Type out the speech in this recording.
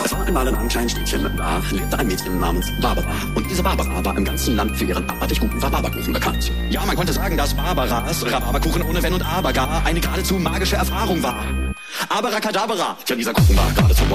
Es war einmal in einem kleinen Städtchen, da lebte ein Mädchen namens Barbara. Und diese Barbara war im ganzen Land für ihren abartig guten Rhabarberkuchen bekannt. Ja, man konnte sagen, dass Barbaras Rhabarberkuchen ohne Wenn und Aber gar eine geradezu magische Erfahrung war. Abracadabra, ja, dieser Kuchen war geradezu